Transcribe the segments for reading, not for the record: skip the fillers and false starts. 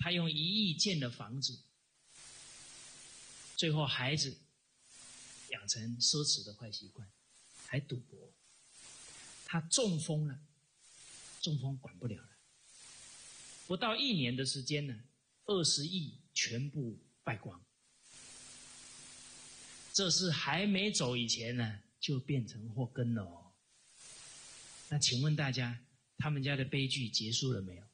他用1亿建了房子，最后孩子养成奢侈的坏习惯，还赌博。他中风了，中风管不了了，不到1年的时间呢，20亿全部败光。这是还没走以前呢，就变成祸根了哦。那请问大家，他们家的悲剧结束了没有？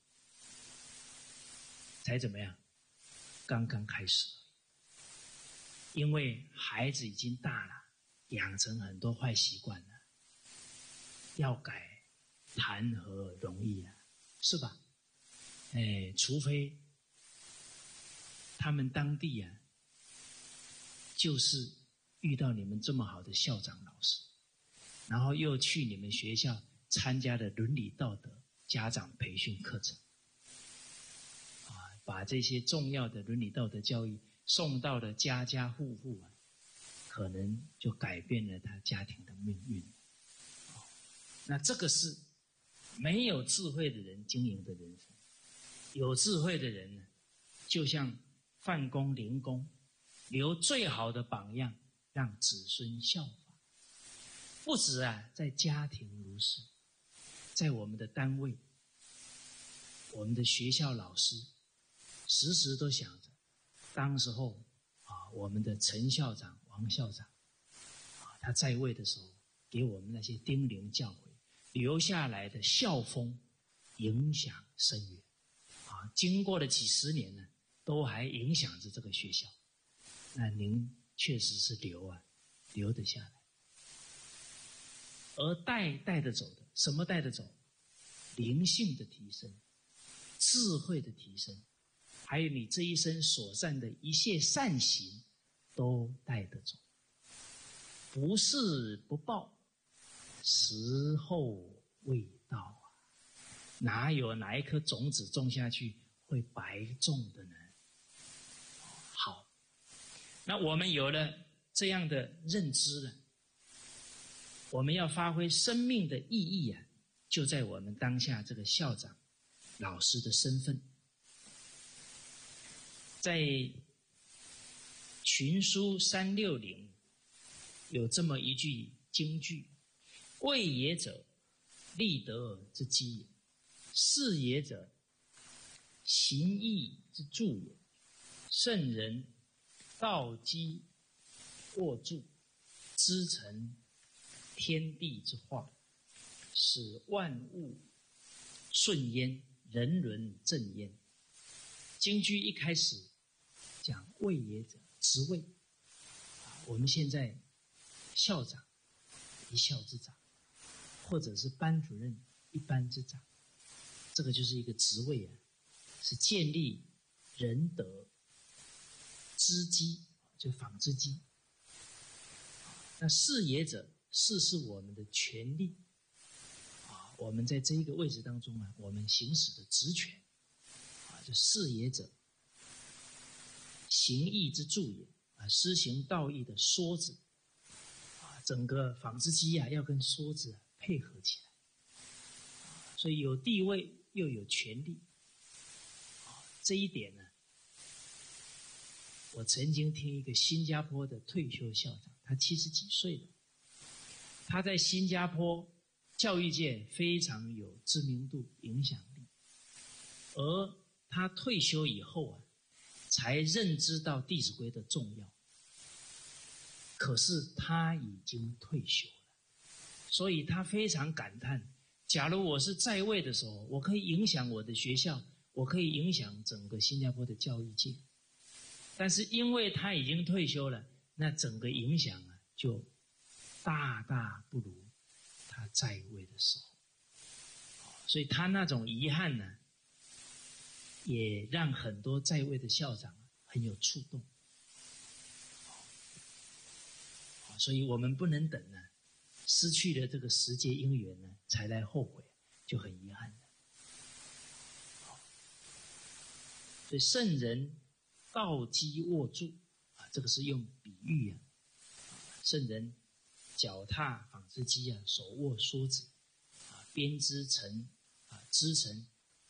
才怎么样？刚刚开始而已。因为孩子已经大了，养成很多坏习惯了，要改谈何容易啊，是吧？除非他们当地啊，就是遇到你们这么好的校长老师，然后又去你们学校参加了伦理道德家长培训课程，把这些重要的伦理道德教育送到了家家户户啊，可能就改变了他家庭的命运。那这个是没有智慧的人经营的人生。有智慧的人呢，就像范公、灵公，留最好的榜样，让子孙效法。不止在家庭如是，在我们的单位，我们的学校老师，时时都想着，当时候我们的陈校长、王校长他在位的时候，给我们那些叮咛教诲，留下来的校风，影响深远。经过了几十年呢，都还影响着这个学校。那您确实是留得下来。而带得走的，什么带得走？灵性的提升，智慧的提升，还有你这一生所善的一切善行，都带得走。不是不报，时候未到啊！哪有哪一颗种子种下去会白种的呢？好，那我们有了这样的认知了，我们要发挥生命的意义啊，就在我们当下这个校长、老师的身份。在群书360有这么一句金句：为也者，立德之基也；事也者，行义之助也。圣人道基握助，织成天地之化，使万物顺焉，人伦正焉。京剧一开始讲位也者，职位。我们现在校长，一校之长，或者是班主任，一班之长，这个就是一个职位啊，是建立仁德之基，就纺织机。那事也者，事是我们的权利我们在这一个位置当中我们行使的职权就事也者，行义之助也施行道义的梭子整个纺织机要跟梭子配合起来所以有地位又有权利这一点呢，我曾经听一个新加坡的退休校长，他70几岁了，他在新加坡教育界非常有知名度、影响力，而他退休以后才认知到《弟子规》的重要。可是他已经退休了，所以他非常感叹：假如我是在位的时候，我可以影响我的学校，我可以影响整个新加坡的教育界。但是因为他已经退休了，那整个影响就大大不如他在位的时候。所以他那种遗憾呢，也让很多在位的校长很有触动。所以我们不能等失去了这个时节因缘才来后悔，就很遗憾了。所以圣人道基握助这个是用比喻圣人脚踏纺织机手握梭子编织成织成